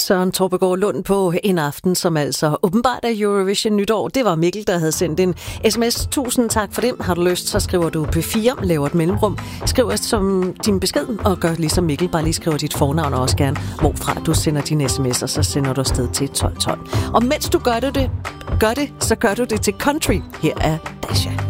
Søren Torpegaard Lund på en aften, som altså åbenbart er Eurovision nytår. Det var Mikkel, der havde sendt en sms. Tusind tak for det. Har du lyst, så skriver du P4, laver et mellemrum. Skriv som din besked, og gør ligesom Mikkel. Bare lige skriver dit fornavn og også gerne, hvorfra du sender din sms, og så sender du afsted til 1212. Og mens du gør det, så gør du det til country. Her er Dasha.